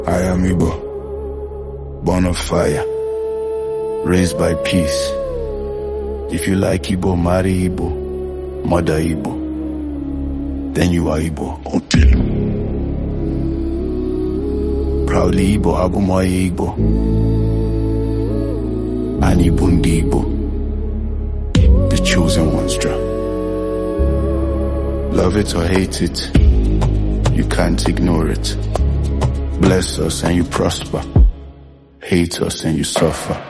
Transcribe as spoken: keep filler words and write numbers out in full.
I am Igbo, born of fire, raised by peace. If you like Igbo, marry Igbo, mother Igbo, then you are Igbo until. Proudly Igbo, Abumoye Igbo, and Ibundi Igbo, the chosen ones draw. Love it or hate it, you can't ignore it. Bless us and you prosper, hate us and you suffer.